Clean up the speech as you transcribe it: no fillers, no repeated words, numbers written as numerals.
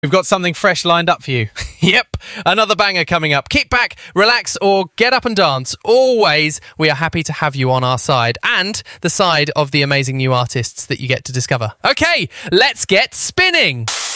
We've got something fresh lined up for you. Yep, another banger coming up. Kick back, relax, or get up and dance. Always, we are happy to have you on our side and the side of the amazing new artists that you get to discover. Okay, let's get spinning.